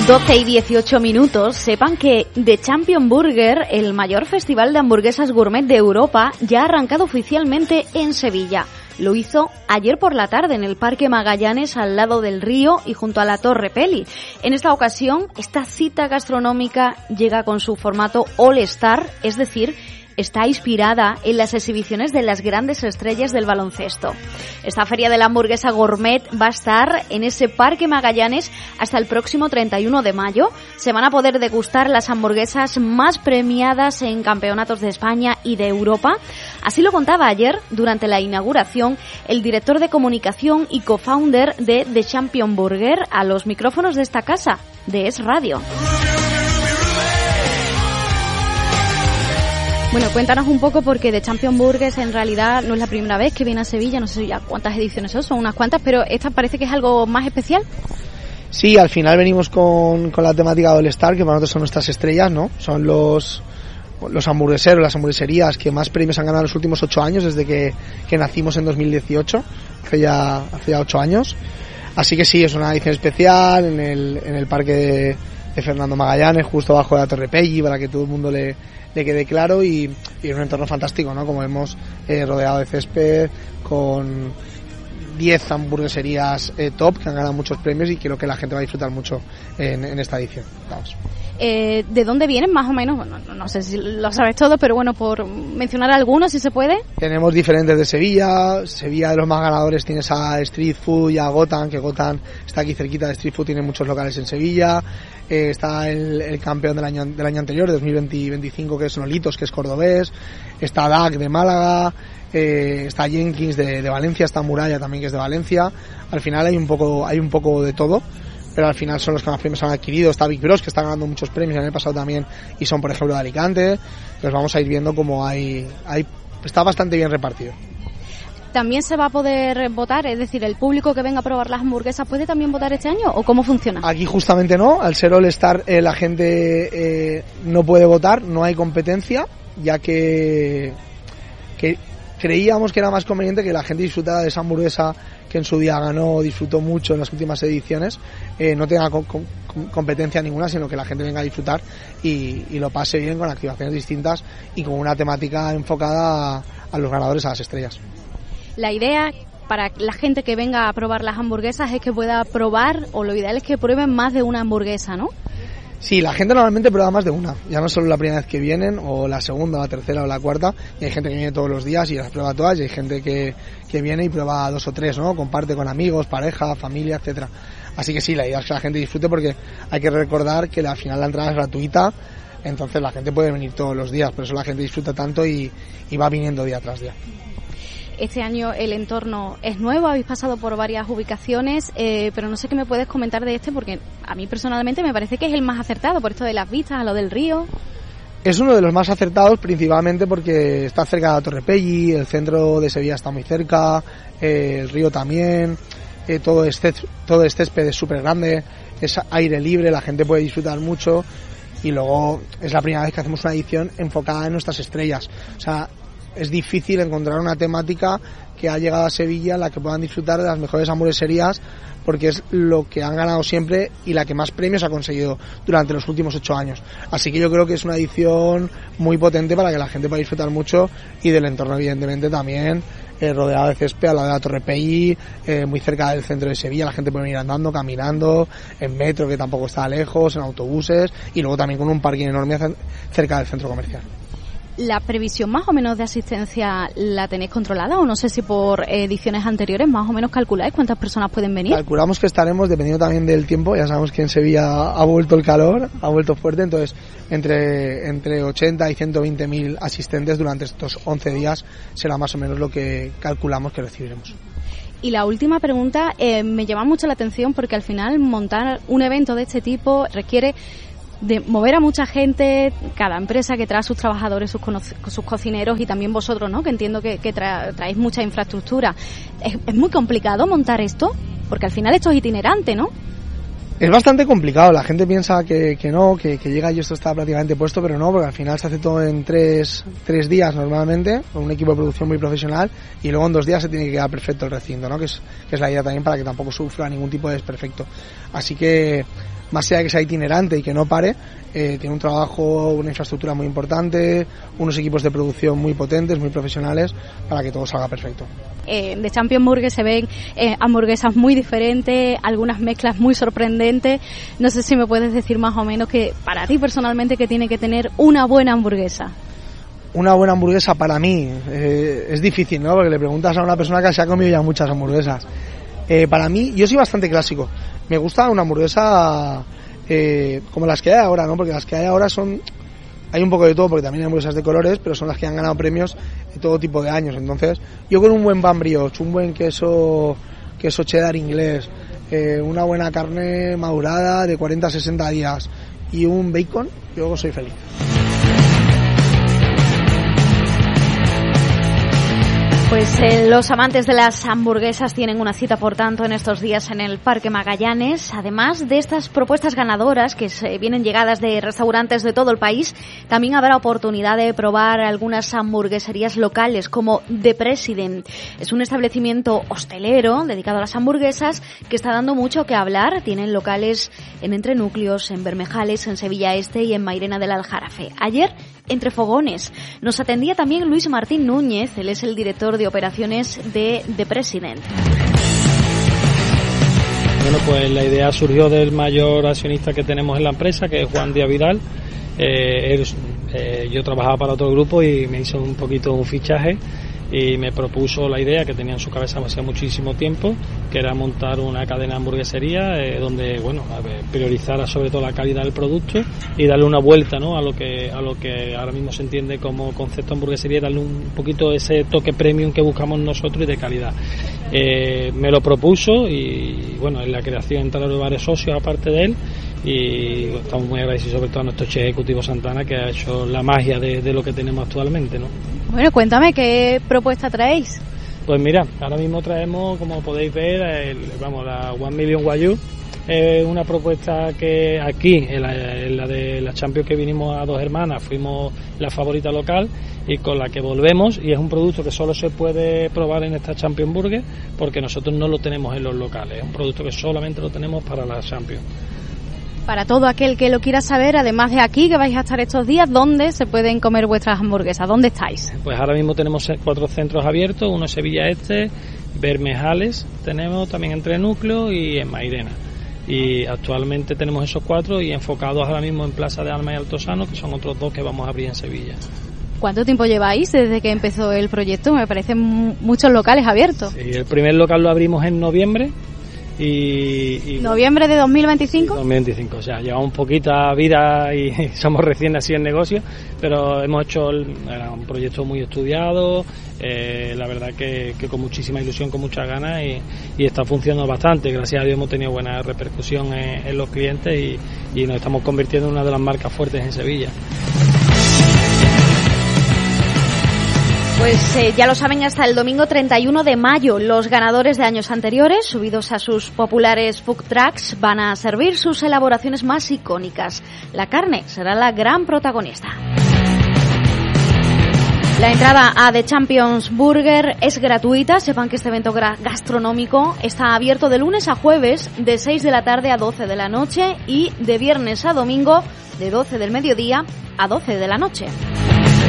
12 y 18 minutos, sepan que The Champion Burger, el mayor festival de hamburguesas gourmet de Europa, ya ha arrancado oficialmente en Sevilla. Lo hizo ayer por la tarde en el Parque Magallanes, al lado del río y junto a la Torre Peli. En esta ocasión, esta cita gastronómica llega con su formato All Star, es decir, está inspirada en las exhibiciones de las grandes estrellas del baloncesto. Esta feria de la hamburguesa gourmet va a estar en ese Parque Magallanes hasta el próximo 31 de mayo. Se van a poder degustar las hamburguesas más premiadas en campeonatos de España y de Europa. Así lo contaba ayer, durante la inauguración, el director de comunicación y co-founder de The Champion Burger a los micrófonos de esta casa, de Es Radio. Bueno, cuéntanos un poco, porque The Champion Burgers en realidad no es la primera vez que viene a Sevilla, no sé ya cuántas ediciones son unas cuantas, pero esta parece que es algo más especial. Sí, al final venimos con la temática de All Star, que para nosotros son nuestras estrellas, ¿no? Son los hamburgueseros, las hamburgueserías que más premios han ganado en los últimos 8 años, desde que nacimos en 2018, hace ya 8 años. Así que sí, es una edición especial en el parque de Fernando Magallanes, justo bajo de la Torre Peggy, para que todo el mundo le quede claro, y un entorno fantástico, ¿no? Como hemos rodeado de césped, con 10 hamburgueserías top que han ganado muchos premios, y creo que la gente va a disfrutar mucho en esta edición. Vamos. ¿De dónde vienen más o menos? Bueno, no sé si lo sabes todo, pero bueno, por mencionar algunos, si se puede. Tenemos diferentes de Sevilla. Sevilla, de los más ganadores, tienes a Street Food y a Gotan, que Gotan está aquí cerquita de Street Food, tiene muchos locales en Sevilla. Está el campeón del año anterior, de 2020-25, que es Nolitos, que es cordobés. Está DAC de Málaga. Está Jenkins de Valencia. Está Muralla también, que es de Valencia. Al final hay un poco de todo, pero al final son los que más premios han adquirido. Está Big Bros, que está ganando muchos premios el año pasado también, y son, por ejemplo, de Alicante. Entonces vamos a ir viendo cómo está bastante bien repartido. ¿También se va a poder votar? Es decir, ¿el público que venga a probar las hamburguesas puede también votar este año, o cómo funciona? Aquí justamente no, al ser All Star la gente no puede votar, no hay competencia, ya que creíamos que era más conveniente que la gente disfrutara de esa hamburguesa que en su día disfrutó mucho en las últimas ediciones, no tenga competencia ninguna, sino que la gente venga a disfrutar y lo pase bien, con activaciones distintas y con una temática enfocada a los ganadores, a las estrellas. La idea para la gente que venga a probar las hamburguesas es que pueda probar, o lo ideal es que prueben más de una hamburguesa, ¿no? Sí, la gente normalmente prueba más de una, ya no solo la primera vez que vienen, o la segunda, o la tercera, o la cuarta, y hay gente que viene todos los días y las prueba todas, y hay gente que viene y prueba 2 o 3, ¿no? Comparte con amigos, pareja, familia, etcétera. Así que sí, la idea es que la gente disfrute, porque hay que recordar que al final la entrada es gratuita, entonces la gente puede venir todos los días, por eso la gente disfruta tanto y va viniendo día tras día. Este año el entorno es nuevo, habéis pasado por varias ubicaciones, pero no sé qué me puedes comentar de este, porque a mí personalmente me parece que es el más acertado, por esto de las vistas, a lo del río. Es uno de los más acertados, principalmente porque está cerca de la Torre Peggy, el centro de Sevilla está muy cerca, el río también, todo este césped es súper grande, es aire libre, la gente puede disfrutar mucho, y luego es la primera vez que hacemos una edición enfocada en nuestras estrellas. O sea, es difícil encontrar una temática que ha llegado a Sevilla en la que puedan disfrutar de las mejores hamburgueserías, porque es lo que han ganado siempre y la que más premios ha conseguido durante los últimos 8 años. Así que yo creo que es una edición muy potente para que la gente pueda disfrutar mucho, y del entorno evidentemente también, rodeado de césped, al lado de la Torre Peggy, muy cerca del centro de Sevilla. La gente puede venir andando, caminando, en metro, que tampoco está lejos, en autobuses, y luego también con un parking enorme cerca del centro comercial. ¿La previsión más o menos de asistencia la tenéis controlada, o no sé si por ediciones anteriores más o menos calculáis cuántas personas pueden venir? Calculamos que estaremos, dependiendo también del tiempo, ya sabemos que en Sevilla ha vuelto el calor, ha vuelto fuerte, entonces entre 80 y 120.000 asistentes durante estos 11 días será más o menos lo que calculamos que recibiremos. Y la última pregunta me llama mucho la atención, porque al final montar un evento de este tipo requiere de mover a mucha gente, cada empresa que trae a sus trabajadores, sus cocineros, y también vosotros, ¿no? Que entiendo que traéis mucha infraestructura. ¿Es muy complicado montar esto? Porque al final esto es itinerante, ¿no? Es bastante complicado, la gente piensa que no, que llega y esto está prácticamente puesto, pero no, porque al final se hace todo en tres días normalmente, con un equipo de producción muy profesional, y luego en 2 días se tiene que quedar perfecto el recinto, ¿no? Que es la idea también, para que tampoco sufra ningún tipo de desperfecto. Así que más allá de que sea itinerante y que no pare, tiene un trabajo, una infraestructura muy importante, unos equipos de producción muy potentes, muy profesionales, para que todo salga perfecto. De Champion Burger se ven hamburguesas muy diferentes, algunas mezclas muy sorprendentes. No sé si me puedes decir más o menos que para ti personalmente que tiene que tener una buena hamburguesa. Una buena hamburguesa para mí es difícil, ¿no? Porque le preguntas a una persona que se ha comido ya muchas hamburguesas. Para mí, yo soy bastante clásico. Me gusta una hamburguesa como las que hay ahora, ¿no? Porque las que hay ahora hay un poco de todo, porque también hay hamburguesas de colores, pero son las que han ganado premios de todo tipo de años. Entonces, yo con un buen pan brioche, un buen queso cheddar inglés, una buena carne madurada de 40 a 60 días y un bacon, yo soy feliz. Pues los amantes de las hamburguesas tienen una cita, por tanto, en estos días en el Parque Magallanes. Además de estas propuestas ganadoras que vienen llegadas de restaurantes de todo el país, también habrá oportunidad de probar algunas hamburgueserías locales como The President. Es un establecimiento hostelero dedicado a las hamburguesas que está dando mucho que hablar. Tienen locales en Entrenúcleos, en Bermejales, en Sevilla Este y en Mairena del Aljarafe. Ayer, entre fogones, nos atendía también Luis Martín Núñez. Él es el director de operaciones de The President. Bueno, pues la idea surgió del mayor accionista que tenemos en la empresa, que es Juan Díaz Vidal. Yo trabajaba para otro grupo y me hizo un poquito un fichaje y me propuso la idea que tenía en su cabeza hace muchísimo tiempo, que era montar una cadena de hamburguesería donde, bueno, priorizara sobre todo la calidad del producto y darle una vuelta, ¿no?, a lo que ahora mismo se entiende como concepto de hamburguesería, darle un poquito ese toque premium que buscamos nosotros y de calidad. Me lo propuso y, bueno, en la creación entraron varios socios aparte de él y estamos muy agradecidos sobre todo a nuestro chef ejecutivo Santana, que ha hecho la magia de lo que tenemos actualmente, ¿no? Bueno, cuéntame, ¿qué propuesta traéis? Pues mira, ahora mismo traemos, como podéis ver, la 1 Million Wagyu. Una propuesta que aquí, en la de la Champions que vinimos a Dos Hermanas, fuimos la favorita local y con la que volvemos, y es un producto que solo se puede probar en esta Champions Burger porque nosotros no lo tenemos en los locales, es un producto que solamente lo tenemos para la Champions. Para todo aquel que lo quiera saber, además de aquí, que vais a estar estos días, ¿dónde se pueden comer vuestras hamburguesas? ¿Dónde estáis? Pues ahora mismo tenemos 4 centros abiertos, uno en Sevilla Este, Bermejales, tenemos también Entrenúcleos y en Mairena. Y actualmente tenemos esos 4 y enfocados ahora mismo en Plaza de Armas y Altosano, que son otros 2 que vamos a abrir en Sevilla. ¿Cuánto tiempo lleváis desde que empezó el proyecto? Me parecen muchos locales abiertos. Sí, el primer local lo abrimos en noviembre. Y ¿Noviembre de 2025? 2025, o sea, llevamos poquita vida y somos recién nacidos en negocio, pero hemos hecho era un proyecto muy estudiado, la verdad que con muchísima ilusión, con muchas ganas y está funcionando bastante. Gracias a Dios hemos tenido buena repercusión en los clientes y nos estamos convirtiendo en una de las marcas fuertes en Sevilla. Pues ya lo saben, hasta el domingo 31 de mayo los ganadores de años anteriores, subidos a sus populares food trucks, van a servir sus elaboraciones más icónicas. La carne será la gran protagonista. La entrada a The Champions Burger es gratuita. Sepan que este evento gastronómico está abierto de lunes a jueves de 6 de la tarde a 12 de la noche y de viernes a domingo de 12 del mediodía a 12 de la noche.